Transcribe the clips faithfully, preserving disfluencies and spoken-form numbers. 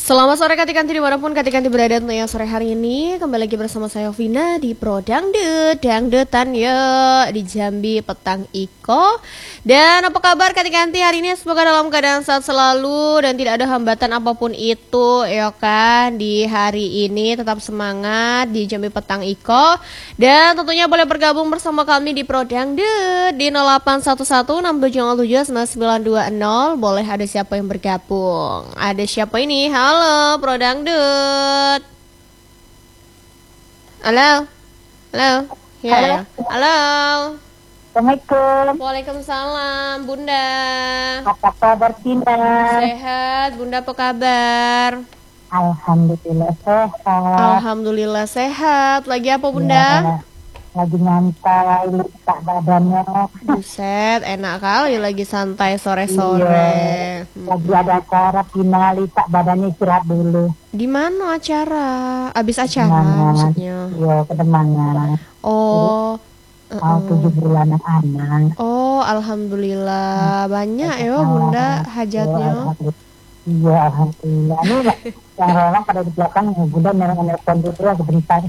Selamat sore Kati Kanti dimanapun Kati Kanti berada tentunya sore hari ini. Kembali lagi bersama saya Vina di Pro Dangdut Dangdutan ya di Jambi Petang Iko. Dan apa kabar Kati Kanti hari ini? Semoga dalam keadaan sehat selalu dan tidak ada hambatan apapun itu ya kan. Di hari ini tetap semangat di Jambi Petang Iko. Dan tentunya boleh bergabung bersama kami di Pro Dangdut di nol delapan satu satu enam tujuh nol tujuh sembilan sembilan dua nol. Boleh ada siapa yang bergabung? Ada siapa ini? Halo, Pro Dangdut. Halo. Halo. Ya, Halo. ya. Halo. Assalamualaikum. Waalaikumsalam, Bunda. Apa kabar Tina? Sehat, Bunda apa kabar? Alhamdulillah sehat. Alhamdulillah sehat. Lagi apa, Bunda? Ya, lagi nyantai, letak badannya. Buset, enak kali lagi santai sore-sore. Iya. Hmm. Lagi ada acara Tina, letak badannya istirahat dulu. Di mana acara? Abis acara Kedemangan. maksudnya? Iya, kedemangan. Oh. Mau uh-uh. tujuh bulanan anak. Oh, alhamdulillah. Banyak ya, Bunda hajatnya. Iya, alhamdulillah. Ini yang orang pada di belakang, Bunda nelfon dulu ya sebentar.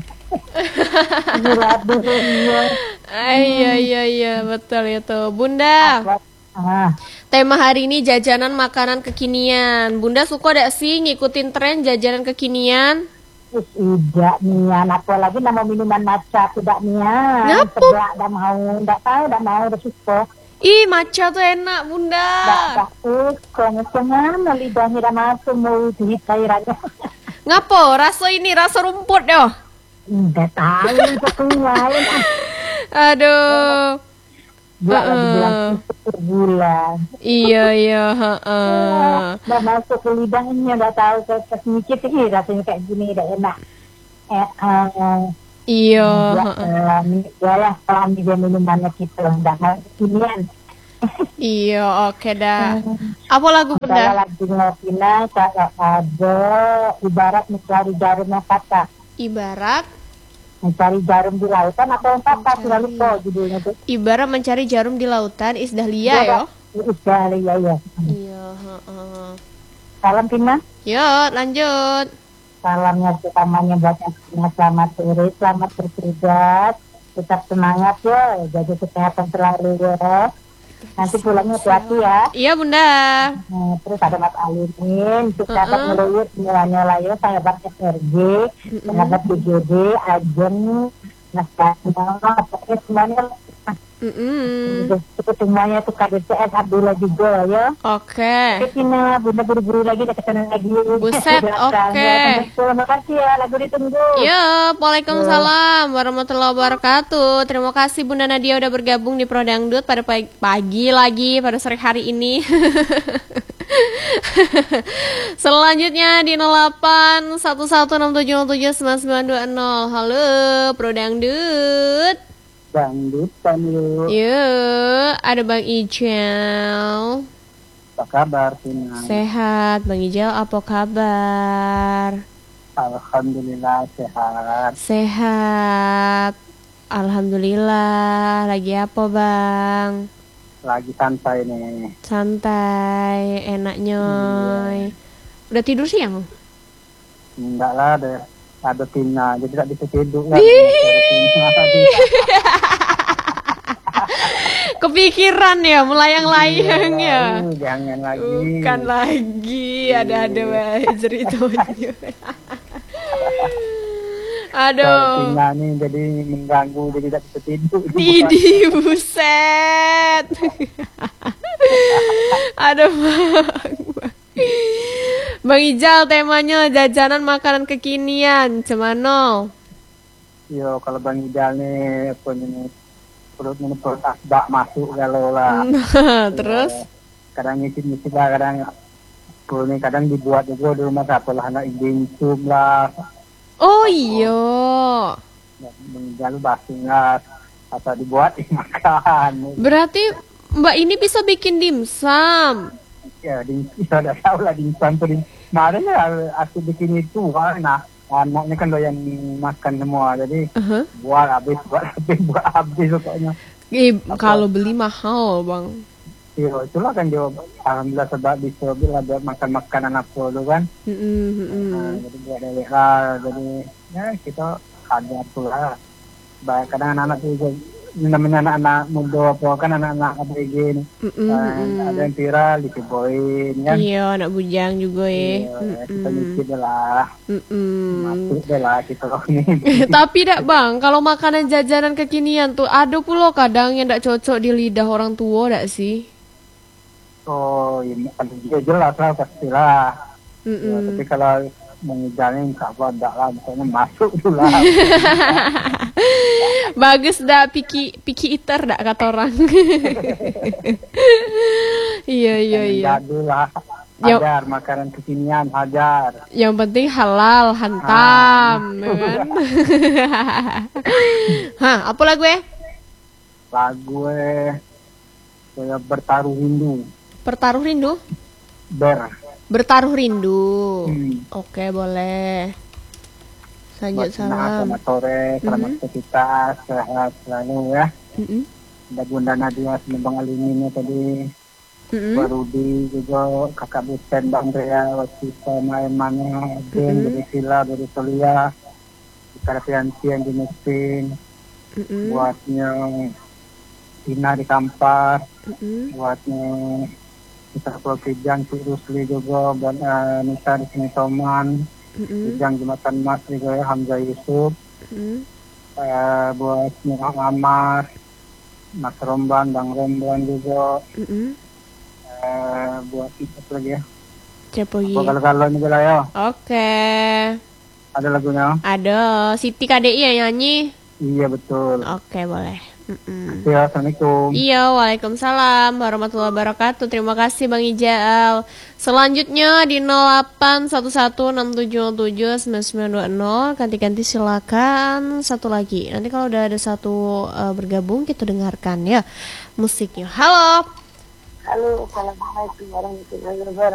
Iya, iya, iya, betul itu. Bunda, Ah, tema hari ini jajanan makanan kekinian. Bunda suka gak sih ngikutin tren jajanan kekinian? tidak nian, apalagi nama minuman matcha tidak nian. Ngapa? Tidak, tidak mau, tidak tahu, tidak mau, tidak suka. Ih, matcha tuh enak, Bunda. Tidak suka, ngesengan, lidahnya tidak masuk, mau duit cairannya. Ngapo? Rasa ini, rasa rumput yo. Tidak tahu, itu lain. Aduh. Buat lagi Uh-uh. bulan per bulan. Iya, iya, heeh. Tidak masuk ke lidahnya, tidak tahu, ke sedikit ini rasanya kayak gini, tidak enak. Eh, eh, Iya, ya, heeh. ya lah, kalau ambil minumannya kita, tidak mau kekinian. Iya, oke dah. Apa lagu Saya Bunda? lagi ngopina, saya ada ibarat mencari jarumnya patah. Ibarat Mencari jarum di lautan atau yang patah, Mencari. sudah lupa judulnya tuh. Ibarat mencari jarum di lautan, Isdahlia yo. Udah, ya, ya. Iya, heeh. Salam Tina. Yuk, lanjut. Salamnya utamanya buat yang punya selamat sore, selamat bertugas. Tetap semangat ya, jaga kesehatan selalu ya. Nanti pulangnya hati-hati ya. Iya, Bunda. Nah, terus ada Mas Alimin, kita dapat Uh-uh. melalui semuanya lah ya, saya dapat S R G, Mm-mm. dapat B G D, Ajen, Nasional, pokoknya semuanya, Mm-mm. itu semuanya itu K D C S Abdullah juga ya. Oke. Oke Tina, Bunda buru-buru lagi, udah kesana lagi. Buset, Di belakang, oke. ya. Terima kasih ya, lagu ditunggu. Yo, Waalaikumsalam warahmatullahi wabarakatuh. Terima kasih Bunda Nadia udah bergabung di Pro Dangdut pada pagi, pagi lagi pada sore hari ini. Selanjutnya di nol delapan satu satu enam tujuh nol tujuh sembilan sembilan dua nol. Halo, Pro Dangdut. Dangdutan yuk. Yuk, ada Bang Ijel. Apa kabar Tina? Sehat, Bang Ijel apa kabar? Alhamdulillah sehat. Sehat. Alhamdulillah. Lagi apa, Bang? Lagi santai nih. Santai, enak nyoy. Udah tidur siang? Enggak lah, ada ada Tina, jadi tidak bisa tidur kan. Kepikiran ya, melayang-layang ya. Jangan lagi. Bukan lagi, ada-ada wae ceritanya. Aduh. Tina nih jadi mengganggu, jadi tidak bisa tidur. Didi buset. Aduh bang, bang. Bang Ijal temanya jajanan makanan kekinian, cemano? Yo kalau Bang Ijal nih punya perut ini perut asbak masuk galau lah. Nah, terus? Ya, kadang ngisi-ngisi lah, kadang perut ini kadang dibuat juga di rumah satu lah, anak ibinsum lah. Oh iya. Bang Ijal basingat atau dibuat dimakan. Berarti Mbak ini bisa bikin dimsum. Ya, dimsum sudah tahu lah dimsum tuh. Kemarin ya aku bikin itu, nah anaknya kan doyan makan semua, jadi Uh-huh. buat habis, buat habis, buat habis pokoknya. Eh, kalau beli mahal bang. Iya, itulah kan jawab. Alhamdulillah sebab bisa bila ada makan makanan apa dulu kan. Mm-mm, mm-mm. Nah, jadi buat ada lah, jadi ya kita ada pula. Baik kadang anak-anak juga namanya anak-anak muda apa kan anak-anak A B G ini. Mm-mm, Nah, mm-mm. ada yang viral dicobain kan. Iya, anak bujang juga ya. Iya, kita mikir dah lah. Mm-mm. Masuk dah lah kita ini. Tapi dak bang, kalau makanan jajanan kekinian tuh ada pula kadang yang dak cocok di lidah orang tua dak sih? Oh, ini kan dia jelas lah pastilah. Ya, Mm-mm. tapi kalau mengijanin tak apa tak lah, misalnya masuk tu lah. Bagus dak piki piki iter dak kata orang. Iya iya iya. Jadu lah. Yo. Hajar makanan kekinian, hajar. Yang penting halal, hantam, ya kan? Hah, apa lagu ya? Lagu eh saya bertaruh rindu. Bertaruh rindu? Ber. Bertaruh rindu. Hmm. Oke, boleh. Lanjut Buat senang, salam. selamat sore, selamat aktivitas, sehat selalu ya. Mm-mm. Ada Bunda Nadia, Bang Aliminnya tadi. Mm-mm. Pak Rudi juga, kakak Busen, Bang Rea, Wasita, Maemana, Ben, Beri Sila, Beri Solia, Ikara Fianti yang di Mesin, Mm-mm. buatnya Tina di Kampar, Mm-mm. buatnya kita Pulau Kijang, Cik Rusli juga, buat uh, Nisa di sini Toman, Mm-mm. Kijang Jembatan Mas juga ya, Hamzah Yusuf, Mm-mm. uh, buatnya Amar, Mas Romban, Bang Romban juga, Mm-mm. uh, buat kita lagi ya. Siapa lagi? Kalau-kalau juga lah ya. Oke. Ada lagunya? Ada Siti K D I yang nyanyi. Iya betul. Oke, boleh. Mm-mm. Ya, Assalamualaikum. Iya, waalaikumsalam warahmatullahi wabarakatuh. Terima kasih Bang Ijaal. Selanjutnya di nol delapan satu satu enam tujuh nol tujuh sembilan sembilan dua nol. Ganti-ganti silakan satu lagi. Nanti kalau udah ada satu uh, bergabung kita dengarkan ya musiknya. Halo. Halo, assalamualaikum warahmatullahi wabarakatuh.